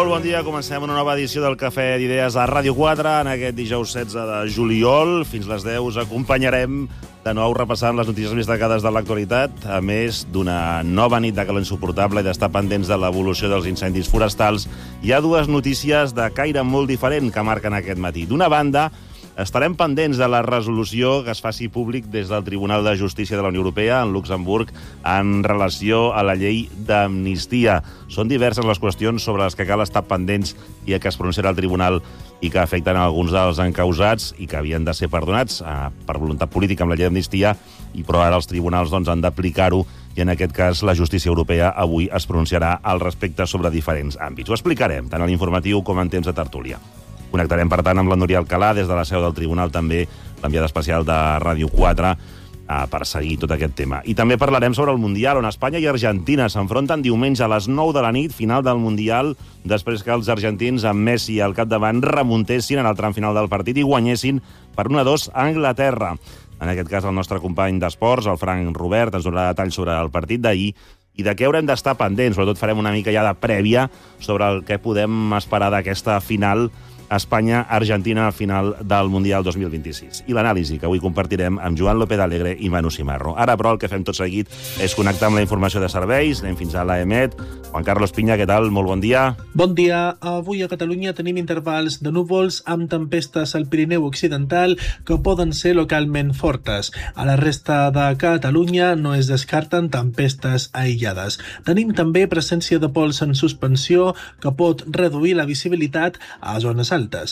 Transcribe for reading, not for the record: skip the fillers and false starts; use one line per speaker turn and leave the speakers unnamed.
Molt bon dia, comencem una nova edició del Cafè d'Idees a Ràdio 4 en aquest dijous 16 de juliol. Fins les 10 us acompanyarem de nou repassant les notícies més destacades de l'actualitat, a més d'una nova nit de calor insuportable i d'estar pendents de l'evolució dels incendis forestals. Hi ha dues notícies de caire molt diferent que marquen aquest matí. D'una banda, estarem pendents de la resolució que es faci públic des del Tribunal de Justícia de la Unió Europea en Luxemburg en relació a la llei d'amnistia. Són diverses les qüestions sobre les que cal estar pendents i que es pronunciarà el Tribunal i que afecten alguns dels encausats i que havien de ser perdonats per voluntat política amb la llei d'amnistia, però ara els tribunals han d'aplicar-ho i en aquest cas la justícia europea avui es pronunciarà al respecte sobre diferents àmbits. Ho explicarem tant a l'informatiu com en temps de tertúlia. Connectarem, per tant, amb la Núria Alcalà, des de la seu del Tribunal, també l'enviada especial de Ràdio 4, per seguir tot aquest tema. I també parlarem sobre el Mundial, on Espanya i Argentina s'enfronten diumenge a les 9 de la nit, final del Mundial, després que els argentins, amb Messi al capdavant, remuntessin en el tram final del partit i guanyessin per 1-2 a Anglaterra. En aquest cas, el nostre company d'esports, el Frank Robert, ens donarà detalls sobre el partit d'ahir i de què haurem d'estar pendents. Sobretot farem una mica ja de prèvia sobre el que podem esperar d'aquesta final Espanya-Argentina al final del Mundial 2026. I l'anàlisi que avui compartirem amb Joan López Alegre i Manu Cimarro. Ara, però, el que fem tot seguit és connectar amb la informació de serveis. Anem fins a l'AEMET. Juan Carlos Piña, què tal? Molt bon dia.
Bon dia. Avui a Catalunya tenim intervals de núvols amb tempestes al Pirineu Occidental que poden ser localment fortes. A la resta de Catalunya no es descarten tempestes aïllades. Tenim també presència de pols en suspensió que pot reduir la visibilitat a zones altes.